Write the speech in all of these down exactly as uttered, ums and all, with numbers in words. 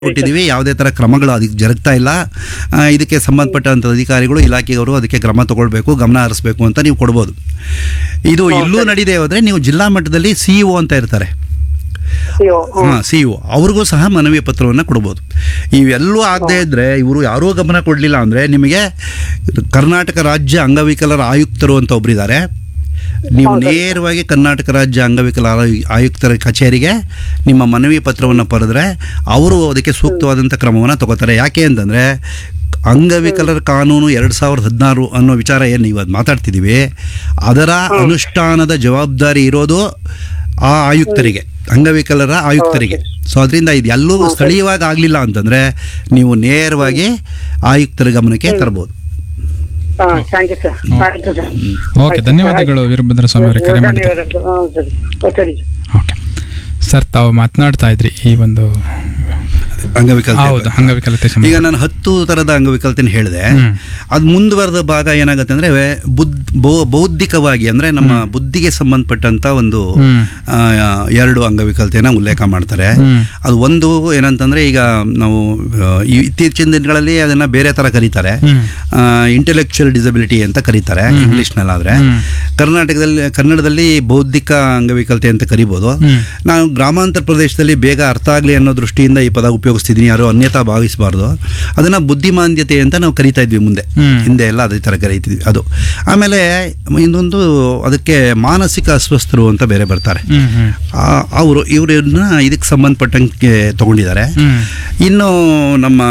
ಕೊಟ್ಟಿದ್ದೀವಿ. ಯಾವುದೇ ಥರ ಕ್ರಮಗಳು ಅದಕ್ಕೆ ಜರುಗ್ತಾ ಇಲ್ಲ. ಆ, ಇದಕ್ಕೆ ಸಂಬಂಧಪಟ್ಟಂಥ ಅಧಿಕಾರಿಗಳು ಇಲಾಖೆಯವರು ಅದಕ್ಕೆ ಕ್ರಮ ತಗೊಳ್ಬೇಕು, ಗಮನ ಹರಿಸ್ಬೇಕು ಅಂತ ನೀವು ಕೊಡ್ಬೋದು. ಇದು ಇಲ್ಲೂ ನಡೀದೇ ಹೋದರೆ ನೀವು ಜಿಲ್ಲಾ ಮಟ್ಟದಲ್ಲಿ ಸಿ ಇ ಒ ಅಂತ ಇರ್ತಾರೆ, ಹಾಂ ಸಿ ಇ ಒ ಅವ್ರಿಗೂ ಸಹ ಮನವಿ ಪತ್ರವನ್ನು ಕೊಡ್ಬೋದು. ಇವೆಲ್ಲೂ ಆಗದೆ ಇದ್ದರೆ ಇವರು ಯಾರೂ ಗಮನ ಕೊಡಲಿಲ್ಲ ಅಂದರೆ ನಿಮಗೆ ಕರ್ನಾಟಕ ರಾಜ್ಯ ಅಂಗವಿಕಲರ ಆಯುಕ್ತರು ಅಂತ ಒಬ್ಬರಿದ್ದಾರೆ. ನೀವು ನೇರವಾಗಿ ಕರ್ನಾಟಕ ರಾಜ್ಯ ಅಂಗವಿಕಲ ಆಯುಕ್ತರ ಕಚೇರಿಗೆ ನಿಮ್ಮ ಮನವಿ ಪತ್ರವನ್ನು ಬರೆದ್ರೆ ಅವರು ಅದಕ್ಕೆ ಸೂಕ್ತವಾದಂಥ ಕ್ರಮವನ್ನು ತಗೋತಾರೆ. ಯಾಕೆ ಅಂತಂದರೆ ಅಂಗವಿಕಲರ ಕಾನೂನು ಎರಡು ಸಾವಿರದ ಹದಿನಾರು ಅನ್ನೋ ವಿಚಾರ ಏನು ಇವತ್ತು ಮಾತಾಡ್ತಿದ್ದೀವಿ, ಅದರ ಅನುಷ್ಠಾನದ ಜವಾಬ್ದಾರಿ ಇರೋದು ಆ ಆಯುಕ್ತರಿಗೆ, ಅಂಗವಿಕಲರ ಆಯುಕ್ತರಿಗೆ. ಸೊ ಅದರಿಂದ ಇದು ಎಲ್ಲೂ ಸ್ಥಳೀಯವಾಗಿ ಆಗಲಿಲ್ಲ ಅಂತಂದರೆ ನೀವು ನೇರವಾಗಿ ಆಯುಕ್ತರ ಗಮನಕ್ಕೆ ತರ್ಬೋದು. ಓಕೆ, ಧನ್ಯವಾದಗಳು ವೀರಭದ್ರ ಸ್ವಾಮಿ ಅವರೇ ಕರೆ ಮಾಡಿದ್ದು. ಓಕೆ ಸರ್, ತಾವು ಮಾತನಾಡ್ತಾ ಇದ್ರಿ ಈ ಒಂದು ಅಂಗವಿಕಲತೆ. ಹೌದು, ಅಂಗವಿಕಲತೆ. ಈಗ ನಾನು ಹತ್ತು ಥರದ ಅಂಗವಿಕಲತೆ ಹೇಳಿದೆ. ಅದು ಮುಂದುವರೆದ ಭಾಗ ಏನಾಗುತ್ತೆ ಅಂದರೆ ಬುದ್ ಬೌದ್ಧಿಕವಾಗಿ ಅಂದರೆ ನಮ್ಮ ಬುದ್ಧಿಗೆ ಸಂಬಂಧಪಟ್ಟಂಥ ಒಂದು ಎರಡು ಅಂಗವಿಕಲತೆಯನ್ನು ಉಲ್ಲೇಖ ಮಾಡ್ತಾರೆ. ಅದು ಒಂದು ಏನಂತಂದರೆ ಈಗ ನಾವು ಇತ್ತೀಚಿನ ದಿನಗಳಲ್ಲಿ ಅದನ್ನು ಬೇರೆ ಥರ ಕರೀತಾರೆ, ಇಂಟೆಲೆಕ್ಚುಯಲ್ ಡಿಸಬಿಲಿಟಿ ಅಂತ ಕರೀತಾರೆ ಇಂಗ್ಲೀಷ್ನಲ್ಲಾದರೆ. ಕರ್ನಾಟಕದಲ್ಲಿ ಕನ್ನಡದಲ್ಲಿ ಬೌದ್ಧಿಕ ಅಂಗವಿಕಲತೆ ಅಂತ ಕರಿಬೋದು. ನಾನು ಗ್ರಾಮಾಂತರ ಪ್ರದೇಶದಲ್ಲಿ ಬೇಗ ಅರ್ಥ ಆಗಲಿ ಅನ್ನೋ ದೃಷ್ಟಿಯಿಂದ ಈ ಪದ ಉಪಯೋಗಿಸ್ತಿದ್ದೀನಿ, ಯಾರು ಅನ್ಯತಾ ಭಾವಿಸಬಾರ್ದು. ಅದನ್ನು ಬುದ್ಧಿಮಾಂದ್ಯತೆ ಅಂತ ನಾವು ಕರಿತಾ ಇದ್ವಿ ಮುಂದೆ, ಹಿಂದೆ ಎಲ್ಲ ಅದೇ ಥರ ಕರೀತಿದ್ವಿ. ಅದು ಆಮೇಲೆ ಇನ್ನೊಂದು ಅದಕ್ಕೆ ಮಾನಸಿಕ ಅಸ್ವಸ್ಥರು ಅಂತ ಬೇರೆ ಬರ್ತಾರೆ. ಅವರು ಇವರನ್ನ ಇದಕ್ಕೆ ಸಂಬಂಧಪಟ್ಟಂಗೆ ತಗೊಂಡಿದ್ದಾರೆ. ಇನ್ನು ನಮ್ಮ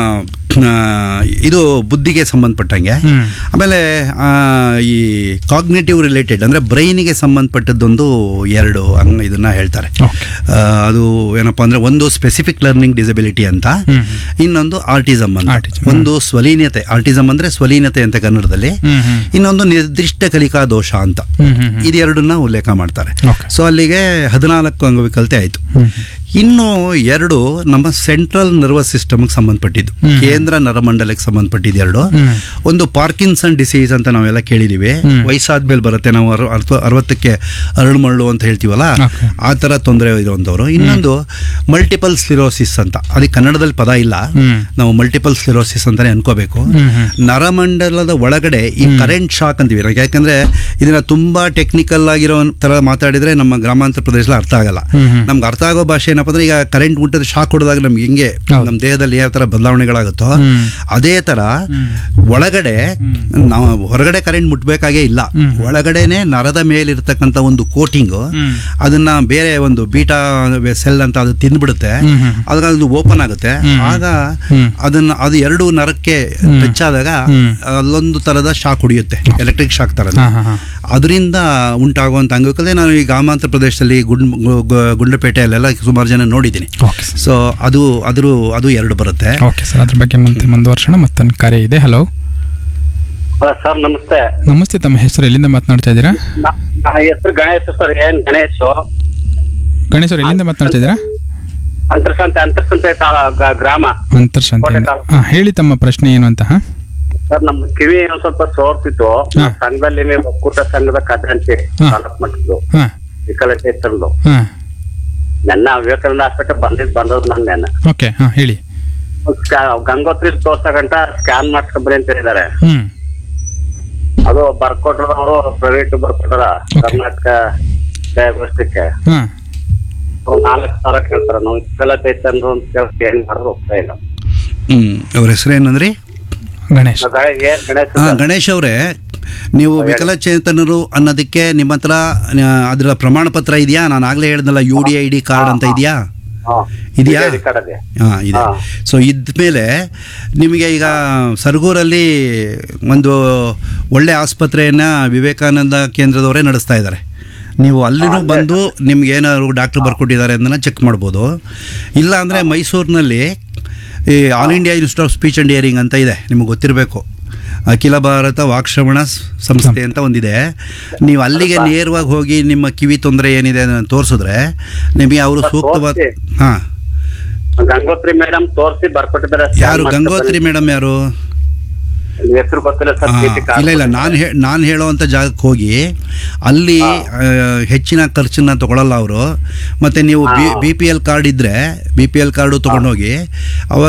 ಇದು ಬುದ್ಧಿಗೆ ಸಂಬಂಧಪಟ್ಟಂಗೆ. ಆಮೇಲೆ ಈ ಕಾಗ್ನೇಟಿವ್ ರಿಲೇಟೆಡ್ ಅಂದರೆ ಬ್ರೈನಿಗೆ ಸಂಬಂಧಪಟ್ಟದ್ದೊಂದು ಎರಡು ಅಂಗ ಇದನ್ನ ಹೇಳ್ತಾರೆ. ಅದು ಏನಪ್ಪ ಅಂದರೆ ಒಂದು ಸ್ಪೆಸಿಫಿಕ್ ಲರ್ನಿಂಗ್ ಡಿಸಬಿಲಿಟಿ ಅಂತ, ಇನ್ನೊಂದು ಆರ್ಟಿಸಮ್ ಅಂತ. ಒಂದು ಸ್ವಲೀನತೆ, ಆರ್ಟಿಸಮ್ ಅಂದರೆ ಸ್ವಲೀನತೆ ಅಂತ ಕನ್ನಡದಲ್ಲಿ, ಇನ್ನೊಂದು ನಿರ್ದಿಷ್ಟ ಕಲಿಕಾ ದೋಷ ಅಂತ. ಇದೆರಡನ್ನ ಉಲ್ಲೇಖ ಮಾಡ್ತಾರೆ. ಸೊ ಅಲ್ಲಿಗೆ ಹದಿನಾಲ್ಕು ಅಂಗವಿಕಲತೆ ಆಯಿತು. ಇನ್ನು ಎರಡು ನಮ್ಮ ಸೆಂಟ್ರಲ್ ನರ್ವಸ್ ಸಿಸ್ಟಮ್ಗೆ ಸಂಬಂಧಪಟ್ಟಿದ್ದು, ಕೇಂದ್ರ ನರಮಂಡಲಕ್ಕೆ ಸಂಬಂಧಪಟ್ಟಿದ್ದು ಎರಡು. ಒಂದು ಪಾರ್ಕಿನ್ಸನ್ ಡಿಸೀಸ್ ಅಂತ ನಾವೆಲ್ಲ ಕೇಳಿದೀವಿ, ವಯಸ್ಸಾದ್ಮೇಲೆ ಬರುತ್ತೆ, ನಾವು ಅರವತ್ತಕ್ಕೆ ಅರಳುಮರಳು ಅಂತ ಹೇಳ್ತೀವಲ್ಲ, ಆ ಥರ ತೊಂದರೆ ಇರುವಂಥವ್ರು. ಇನ್ನೊಂದು ಮಲ್ಟಿಪಲ್ ಸ್ಲಿರೋಸಿಸ್ ಅಂತ, ಅದಕ್ಕೆ ಕನ್ನಡದಲ್ಲಿ ಪದ ಇಲ್ಲ, ನಾವು ಮಲ್ಟಿಪಲ್ ಸ್ಲಿರೋಸಿಸ್ ಅಂತಾನೆ ಅನ್ಕೋಬೇಕು. ನರಮಂಡಲದ ಒಳಗಡೆ ಈ ಕರೆಂಟ್ ಶಾಕ್ ಅಂತೀವಿ, ಯಾಕಂದ್ರೆ ಇದನ್ನ ತುಂಬಾ ಟೆಕ್ನಿಕಲ್ ಆಗಿರೋ ತರ ಮಾತಾಡಿದ್ರೆ ನಮ್ಮ ಗ್ರಾಮಾಂತರ ಪ್ರದೇಶದಲ್ಲಿ ಅರ್ಥ ಆಗಲ್ಲ. ನಮ್ಗೆ ಅರ್ಥ ಆಗೋ ಭಾಷೆ ಏನಪ್ಪ ಅಂದ್ರೆ, ಈಗ ಕರೆಂಟ್ ಮುಟ್ಟಿದ್ರೆ ಶಾಕ್ ಹೊಡೆದಾಗ ನಮ್ಗೆ ಹೆಂಗೆ ನಮ್ಮ ದೇಹದಲ್ಲಿ ಯಾವ ತರ ಬದಲಾವಣೆಗಳಾಗುತ್ತೋ ಅದೇ ತರ ಒಳಗಡೆ ನಾವು ಹೊರಗಡೆ ಕರೆಂಟ್ ಮುಟ್ಬೇಕಾಗೇ ಇಲ್ಲ, ಒಳಗಡೆನೆ ನರದ ಮೇಲಿರ್ತಕ್ಕಂಥ ಒಂದು ಕೋಟಿಂಗ್, ಅದನ್ನ ಬೇರೆ ಒಂದು ಬೀಟಾ ಸೆಲ್ ಅಂತ ಅದು ತಿಂದ್ಬಿಡುತ್ತೆ, ಅದಾಗ ಅದು ಓಪನ್ ಆಗುತ್ತೆ. ಆಗ ಅದನ್ನ ಅದು ಎರಡು ನರಕ್ಕೆ ಟಚ್ ಆದಾಗ ಅಲ್ಲೊಂದು ತರದ ಶಾಕ್ ಹೊಡೆಯುತ್ತೆ, ಎಲೆಕ್ಟ್ರಿಕ್ ಶಾಕ್ ತರ. ಅದರಿಂದ ಉಂಟಾಗುವಂತ ಅಂಗವಿಕಲತೆ ನಾನು ಈ ಗ್ರಾಮಾಂತರ ಪ್ರದೇಶದಲ್ಲಿ ಗುಂಡ್ ಗುಂಡ್ಲಪೇಟೆಯಲ್ಲೆಲ್ಲ ಸುಮಾರು ಜನ ನೋಡಿದ್ದೀನಿ. ಸೊ ಅದು ಅದ್ರ ಅದು ಎರಡು ಬರುತ್ತೆ. ಓಕೆ ಸರ್, ಅದ್ರ ಬಗ್ಗೆ ಮತ್ತೆ ಮುಂದುವರ್ಸೋಣ. ಮತ್ತೊಂದು ಕರೆ ಇದೆ. ಹಲೋ ಸರ್, ನಮಸ್ತೆ. ನಮಸ್ತೆ, ತಮ್ಮ ಹೆಸರು, ಎಲ್ಲಿಂದ ಮಾತನಾಡ್ತಾ ಇದ್ದೀರಾ? ಹೆಸರು ಗಣೇಶ್ ಸರ್. ಏನ್ ಗಣೇಶ್ ಗಣೇಶ್ ಅವ್ರು ಎಲ್ಲಿಂದ ಮಾತನಾಡ್ತಾ ಇದ್ದೀರಾ? ಅಂತರ್ಸಂತೆ ಅಂತರ್ಸಂತೆ ಗ್ರಾಮ ಅಂತರ್ಸಂತೆ. ಹಾ, ಹೇಳಿ ತಮ್ಮ ಪ್ರಶ್ನೆ ಏನು ಅಂತ. ಸರ್, ನಮ್ ಕಿವಿ ಏನೋ ಸ್ವಲ್ಪ ಸೋರ್ತಿತ್ತು. ಸಂಘದಲ್ಲಿ ನೀವು ಒಕ್ಕೂಟ ಸಂಘದ ಖಜಾಂಚಿ ತಾಲೂಕ್ ಮಟ್ಟದ್ದು ವಿಕಲಚೇತನದು ನನ್ನ ವಿವೇಕಾನಂದ ಹಾಸ್ಪಿಟಲ್ ಬಂದಿದ್ ಬಂದದ್ ನನ್ನ. ಓಕೆ, ಹೇಳಿ. ಗಂಗೋತ್ರಿ ತೋರ್ಸಕಂಟ ಸ್ಕ್ಯಾನ್ ಮಾಡ್ಸ್ಕೊಂಡ್ರಿ ಅಂತ ಹೇಳಿದಾರೆ. ಅದು ಬರ್ಕೊಟ್ರದವರು ಪ್ರೈವೇಟ್ ಬರ್ಕೊಟ್ಟಾರ ಕರ್ನಾಟಕ ದಯಾಗೋಷ್ಠಿಗೆ. ನಾಲ್ಕು ಸಾವಿರ ಕೇಳ್ತಾರ. ನಾವು ವಿಕಲಚೇತನರು ಅಂತ ಕೇಳ್ತೀವಿ, ಏನ್ ಮಾಡಿದ್ರು ಹೋಗ್ತಾ ಇಲ್ಲ. ಹ್ಮ್ ಅವ್ರ ಹೆಸರು ಏನಂದ್ರಿ? ಗಣೇಶ್. ಗಣೇಶ್ ಅವರೇ, ನೀವು ವಿಕಲಚೇತನರು ಅನ್ನೋದಕ್ಕೆ ನಿಮ್ಮ ಹತ್ರ ಅದರ ಪ್ರಮಾಣ ಪತ್ರ ಇದೆಯಾ? ನಾನು ಆಗ್ಲೇ ಹೇಳಿದ್ನಲ್ಲ, you D I D card ಅಂತ ಇದೆಯಾ? ಇದೆಯಾ? ಹಾ, ಇದೆ. ಸೊ ಇದ್ಮೇಲೆ ನಿಮಗೆ ಈಗ ಸರಗೂರಲ್ಲಿ ಒಂದು ಒಳ್ಳೆ ಆಸ್ಪತ್ರೆಯನ್ನ ವಿವೇಕಾನಂದ ಕೇಂದ್ರದವರೇ ನಡೆಸ್ತಾ ಇದ್ದಾರೆ. ನೀವು ಅಲ್ಲಿನೂ ಬಂದು ನಿಮ್ಗೆ ಏನಾದ್ರು ಡಾಕ್ಟರ್ ಬರ್ಕೊಟ್ಟಿದ್ದಾರೆ ಅದನ್ನ ಚೆಕ್ ಮಾಡ್ಬೋದು. ಇಲ್ಲ ಅಂದರೆ ಮೈಸೂರಿನಲ್ಲಿ ಈ all India institute of speech and hearing ಅಂತ ಇದೆ, ನಿಮಗೆ ಗೊತ್ತಿರಬೇಕು. ಅಖಿಲ ಭಾರತ ವಾಕ್ಶ್ರವಣ ಸಂಸ್ಥೆ ಅಂತ ಒಂದಿದೆ. ನೀವು ಅಲ್ಲಿಗೆ ನೇರವಾಗಿ ಹೋಗಿ ನಿಮ್ಮ ಕಿವಿ ತೊಂದರೆ ಏನಿದೆ ಅದನ್ನು ತೋರಿಸಿದ್ರೆ ನಿಮಗೆ ಅವರು ಸೂಕ್ತವಾದ. ಹಾ, ಗಂಗೋತ್ರಿ ಮೇಡಮ್ ತೋರಿಸಿ ಬರ್ಕೊಟ್ಟಿದ್ದಾರೆ. ಯಾರು ಗಂಗೋತ್ರಿ ಮೇಡಮ್? ಯಾರು? ಹೆಸರು ಗೊತ್ತಿಲ್ಲ ಸರ್. ಹಾ, ಟಿ ಟಿ ಕಾರ್ಡ್ ಇಲ್ಲ ಇಲ್ಲ ನಾನು ಹೇ ನಾನು ಹೇಳೋವಂಥ ಜಾಗಕ್ಕೆ ಹೋಗಿ ಅಲ್ಲಿ ಆ, ಹೆಚ್ಚಿನ ಖರ್ಚನ್ನ ತಗೊಳ್ಳಲ್ಲ ಅವರು. ಮತ್ತು ನೀವು B B P L card ಇದ್ದರೆ ಬಿ ಪಿ ಎಲ್ ಕಾರ್ಡು ತೊಗೊಂಡೋಗಿ ಅವಾಗ